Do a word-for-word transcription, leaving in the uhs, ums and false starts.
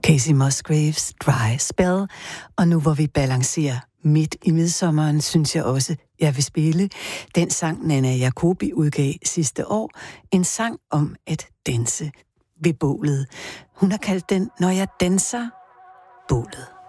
Kacey Musgraves Dry Spell, og nu hvor vi balancerer midt i midsommeren, synes jeg også, jeg vil spille den sang, Nanna Jacobi udgav sidste år, en sang om at danse ved bålet. Hun har kaldt den, Når jeg danser bålet.